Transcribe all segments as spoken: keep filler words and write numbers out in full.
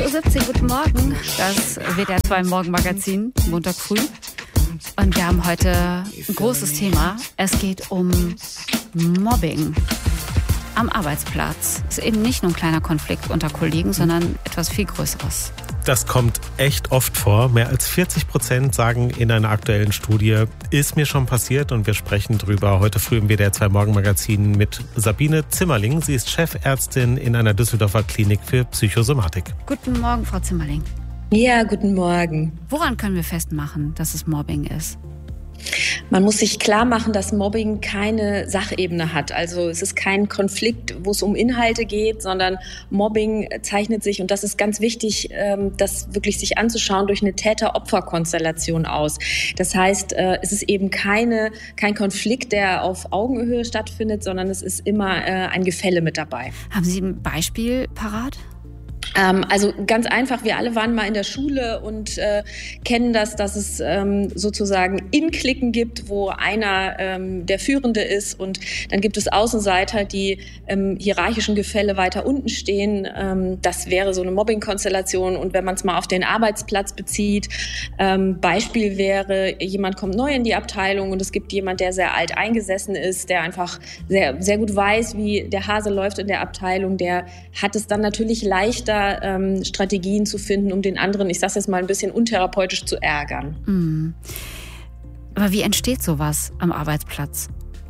acht Uhr siebzehn, guten Morgen. Das W D R zwei Morgenmagazin, Montag früh. Und wir haben heute ein großes Thema. Es geht um Mobbing am Arbeitsplatz. Es ist eben nicht nur ein kleiner Konflikt unter Kollegen, sondern etwas viel Größeres. Das kommt echt oft vor. Mehr als vierzig Prozent sagen in einer aktuellen Studie, ist mir schon passiert. Und wir sprechen drüber heute früh im W D R zwei Morgenmagazin mit Sabine Zimmerling. Sie ist Chefärztin in einer Düsseldorfer Klinik für Psychosomatik. Guten Morgen, Frau Zimmerling. Ja, guten Morgen. Woran können wir festmachen, dass es Mobbing ist? Man muss sich klar machen, dass Mobbing keine Sachebene hat. Also es ist kein Konflikt, wo es um Inhalte geht, sondern Mobbing zeichnet sich, und das ist ganz wichtig, das wirklich sich anzuschauen, durch eine Täter-Opfer-Konstellation aus. Das heißt, es ist eben keine, kein Konflikt, der auf Augenhöhe stattfindet, sondern es ist immer ein Gefälle mit dabei. Haben Sie ein Beispiel parat? Ähm, also ganz einfach, wir alle waren mal in der Schule und äh, kennen das, dass es ähm, sozusagen In-Klicken gibt, wo einer ähm, der Führende ist, und dann gibt es Außenseiter, die im hierarchischen Gefälle weiter unten stehen. Ähm, das wäre so eine Mobbing-Konstellation. Und wenn man es mal auf den Arbeitsplatz bezieht, ähm, Beispiel wäre, jemand kommt neu in die Abteilung und es gibt jemand, der sehr alt eingesessen ist, der einfach sehr, sehr gut weiß, wie der Hase läuft in der Abteilung, der hat es dann natürlich leichter, Ähm, Strategien zu finden, um den anderen, ich sage jetzt mal ein bisschen untherapeutisch, zu ärgern. Mhm. Aber wie entsteht sowas am Arbeitsplatz?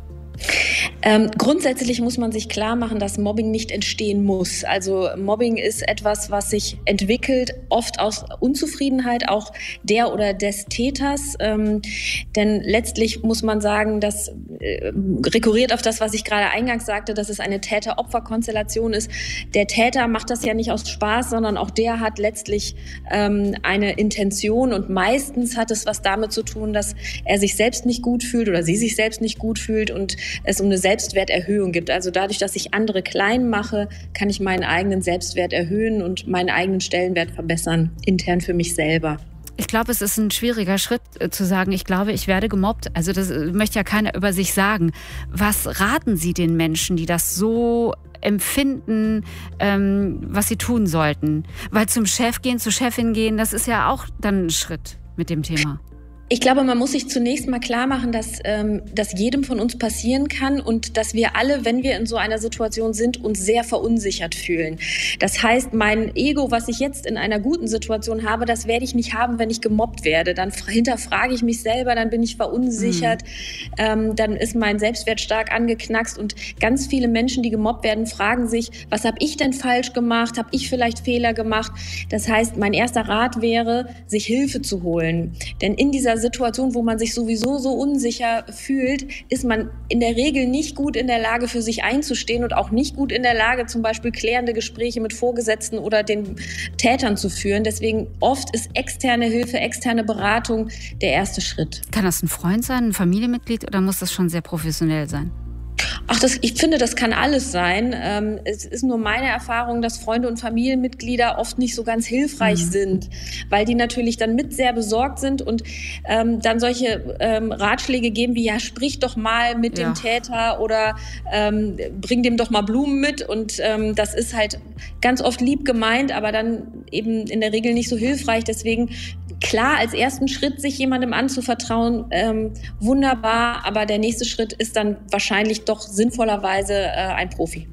Ähm, grundsätzlich muss man sich klar machen, dass Mobbing nicht entstehen muss. Also Mobbing ist etwas, was sich entwickelt, oft aus Unzufriedenheit auch der oder des Täters. Ähm, denn letztlich muss man sagen, das äh, rekurriert auf das, was ich gerade eingangs sagte, dass es eine Täter-Opfer-Konstellation ist. Der Täter macht das ja nicht aus Spaß, sondern auch der hat letztlich ähm, eine Intention, und meistens hat es was damit zu tun, dass er sich selbst nicht gut fühlt oder sie sich selbst nicht gut fühlt und es um eine Selbstwerterhöhung gibt. Also dadurch, dass ich andere klein mache, kann ich meinen eigenen Selbstwert erhöhen und meinen eigenen Stellenwert verbessern, intern für mich selber. Ich glaube, es ist ein schwieriger Schritt äh, zu sagen, ich glaube, ich werde gemobbt. Also das äh, möchte ja keiner über sich sagen. Was raten Sie den Menschen, die das so empfinden, ähm, was sie tun sollten? Weil zum Chef gehen, zur Chefin gehen, das ist ja auch dann ein Schritt mit dem Thema. Ich glaube, man muss sich zunächst mal klar machen, dass ähm, das jedem von uns passieren kann und dass wir alle, wenn wir in so einer Situation sind, uns sehr verunsichert fühlen. Das heißt, mein Ego, was ich jetzt in einer guten Situation habe, das werde ich nicht haben, wenn ich gemobbt werde. Dann hinterfrage ich mich selber, dann bin ich verunsichert, mhm. ähm, dann ist mein Selbstwert stark angeknackst, und ganz viele Menschen, die gemobbt werden, fragen sich, was habe ich denn falsch gemacht? Habe ich vielleicht Fehler gemacht? Das heißt, mein erster Rat wäre, sich Hilfe zu holen. Denn in dieser Situation, wo man sich sowieso so unsicher fühlt, ist man in der Regel nicht gut in der Lage, für sich einzustehen und auch nicht gut in der Lage, zum Beispiel klärende Gespräche mit Vorgesetzten oder den Tätern zu führen. Deswegen oft ist externe Hilfe, externe Beratung der erste Schritt. Kann das ein Freund sein, ein Familienmitglied, oder muss das schon sehr professionell sein? Ach, das, ich finde, das kann alles sein. Ähm, es ist nur meine Erfahrung, dass Freunde und Familienmitglieder oft nicht so ganz hilfreich mhm. sind, weil die natürlich dann mit sehr besorgt sind und ähm, dann solche ähm, Ratschläge geben wie, ja, sprich doch mal mit ja. dem Täter oder ähm, bring dem doch mal Blumen mit. Und ähm, das ist halt ganz oft lieb gemeint, aber dann eben in der Regel nicht so hilfreich. Deswegen klar, als ersten Schritt sich jemandem anzuvertrauen, ähm, wunderbar, aber der nächste Schritt ist dann wahrscheinlich doch sinnvollerweise äh, ein Profi.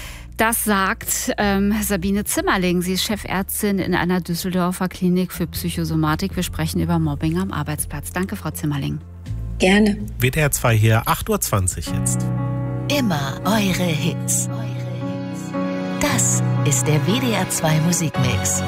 Das sagt ähm, Sabine Zimmerling. Sie ist Chefärztin in einer Düsseldorfer Klinik für Psychosomatik. Wir sprechen über Mobbing am Arbeitsplatz. Danke, Frau Zimmerling. Gerne. W D R zwei hier, acht Uhr zwanzig jetzt. Immer eure Hits. Das ist der W D R zwei Musikmix.